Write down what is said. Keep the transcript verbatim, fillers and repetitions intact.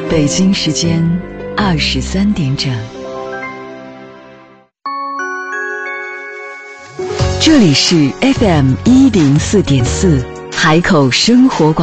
北京时间二十三点整。这里是 F M 一零四点四海口生活广